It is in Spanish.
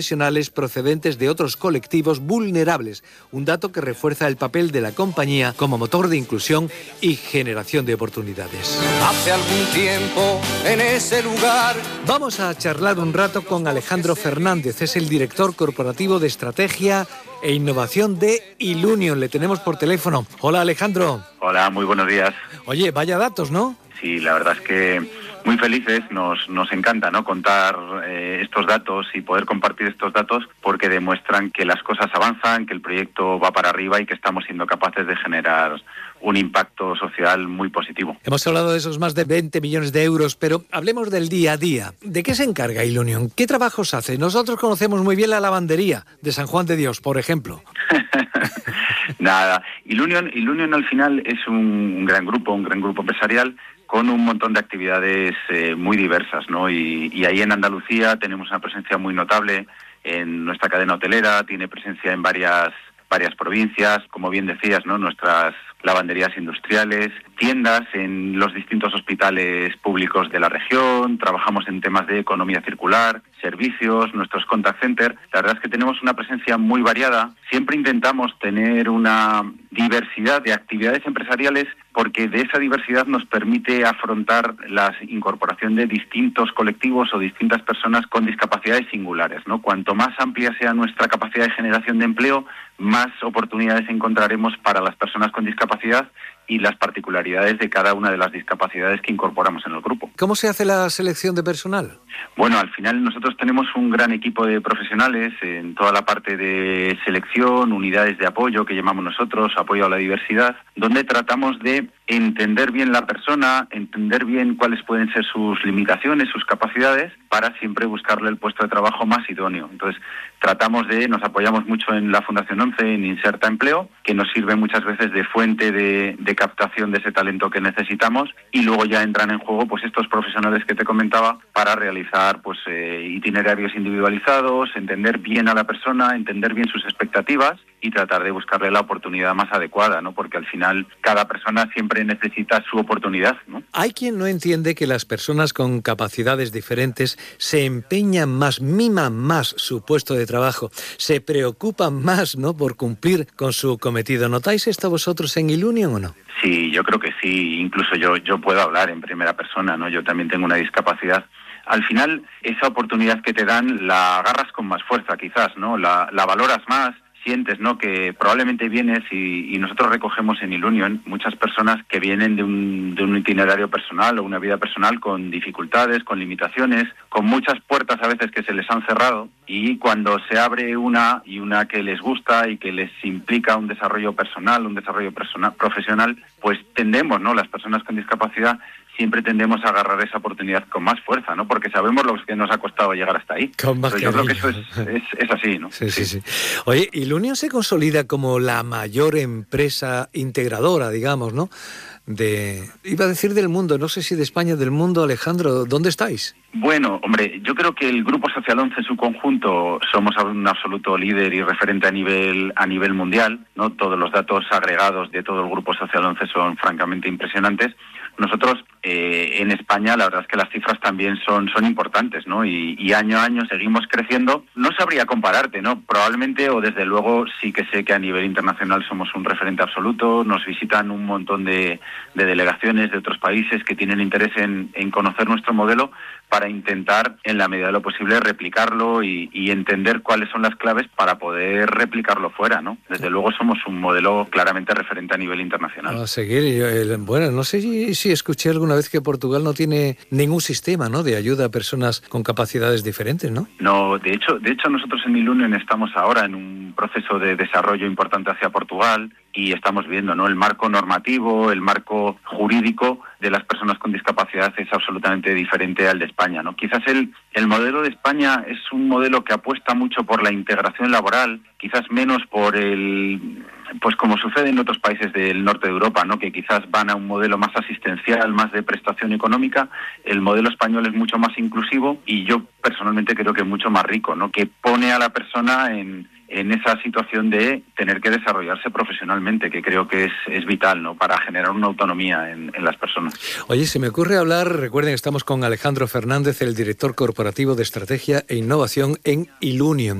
profesionales procedentes de otros colectivos vulnerables, un dato que refuerza el papel de la compañía como motor de inclusión y generación de oportunidades. Hace algún tiempo en ese lugar. Vamos a charlar un rato con Alejandro Fernández, es el director corporativo de estrategia e innovación de Ilunion. Le tenemos por teléfono. Hola, Alejandro. Hola, muy buenos días. Oye, vaya datos, ¿no? Sí, la verdad es que muy felices, nos encanta, ¿no?, contar estos datos y poder compartir estos datos, porque demuestran que las cosas avanzan, que el proyecto va para arriba y que estamos siendo capaces de generar un impacto social muy positivo. Hemos hablado de esos más de 20 millones de euros, pero hablemos del día a día. ¿De qué se encarga Ilunion? ¿Qué trabajos hace? Nosotros conocemos muy bien la lavandería de San Juan de Dios, por ejemplo. Nada, Ilunion al final es un gran grupo empresarial con un montón de actividades muy diversas, ¿no? Y ahí en Andalucía tenemos una presencia muy notable en nuestra cadena hotelera, tiene presencia en varias provincias, como bien decías, ¿no?, nuestras lavanderías industriales, tiendas en los distintos hospitales públicos de la región, trabajamos en temas de economía circular, servicios, nuestros contact centers. La verdad es que tenemos una presencia muy variada. Siempre intentamos tener una diversidad de actividades empresariales porque de esa diversidad nos permite afrontar la incorporación de distintos colectivos o distintas personas con discapacidades singulares, ¿no? Cuanto más amplia sea nuestra capacidad de generación de empleo, más oportunidades encontraremos para las personas con discapacidad y las particularidades de cada una de las discapacidades que incorporamos en el grupo. ¿Cómo se hace la selección de personal? Bueno, al final nosotros tenemos un gran equipo de profesionales en toda la parte de selección, unidades de apoyo que llamamos nosotros, apoyo a la diversidad, donde tratamos de entender bien la persona, entender bien cuáles pueden ser sus limitaciones, sus capacidades, para siempre buscarle el puesto de trabajo más idóneo. Entonces, nos apoyamos mucho en la Fundación 11, en Inserta Empleo, que nos sirve muchas veces de fuente de captación de ese talento que necesitamos, y luego ya entran en juego pues estos profesionales que te comentaba para realizar pues itinerarios individualizados, entender bien a la persona, entender bien sus expectativas y tratar de buscarle la oportunidad más adecuada, ¿no? Porque al final cada persona siempre necesita su oportunidad, ¿no? Hay quien no entiende que las personas con capacidades diferentes se empeñan más, miman más su puesto de trabajo, se preocupan más, ¿no?, por cumplir con su cometido. ¿Notáis esto vosotros en Ilunion o no? Sí, yo creo que sí. Incluso yo puedo hablar en primera persona, ¿no? Yo también tengo una discapacidad. Al final, esa oportunidad que te dan la agarras con más fuerza, quizás, ¿no? La valoras más. Sientes, ¿no?, que probablemente vienes y nosotros recogemos en Ilunion muchas personas que vienen de un itinerario personal o una vida personal con dificultades, con limitaciones, con muchas puertas a veces que se les han cerrado, y cuando se abre una que les gusta y que les implica un desarrollo personal, profesional, pues tendemos, ¿no?, las personas con discapacidad siempre tendemos a agarrar esa oportunidad con más fuerza, ¿no? Porque sabemos lo que nos ha costado llegar hasta ahí. Con más yo creo que eso es así, ¿no? Sí. Oye, Ilunion se consolida como la mayor empresa integradora, digamos, ¿no?, iba a decir del mundo, no sé si de España, del mundo. Alejandro, ¿dónde estáis? Bueno, hombre, yo creo que el Grupo Social 11 en su conjunto somos un absoluto líder y referente a nivel mundial, ¿no? Todos los datos agregados de todo el Grupo Social 11 son francamente impresionantes. Nosotros en España la verdad es que las cifras también son importantes, ¿no? Y año a año seguimos creciendo. No sabría compararte, ¿no? Probablemente, o desde luego sí que sé que a nivel internacional somos un referente absoluto. Nos visitan un montón de delegaciones de otros países que tienen interés en conocer nuestro modelo, para intentar, en la medida de lo posible, replicarlo y entender cuáles son las claves para poder replicarlo fuera, ¿no? Desde luego somos un modelo claramente referente a nivel internacional. A seguir, bueno, no sé si escuché alguna vez que Portugal no tiene ningún sistema, ¿no?, de ayuda a personas con capacidades diferentes, ¿no? No, de hecho nosotros en Ilunion estamos ahora en un proceso de desarrollo importante hacia Portugal, y estamos viendo, ¿no?, el marco normativo, el marco jurídico de las personas con discapacidad es absolutamente diferente al de España, ¿no? Quizás el modelo de España es un modelo que apuesta mucho por la integración laboral, quizás menos por pues como sucede en otros países del norte de Europa, ¿no?, que quizás van a un modelo más asistencial, más de prestación económica. El modelo español es mucho más inclusivo y yo personalmente creo que mucho más rico, ¿no?, que pone a la persona en en esa situación de tener que desarrollarse profesionalmente, que creo que es vital, ¿no?, para generar una autonomía en las personas. Oye, se me ocurre hablar, recuerden, estamos con Alejandro Fernández, el director corporativo de Estrategia e Innovación en Ilunion.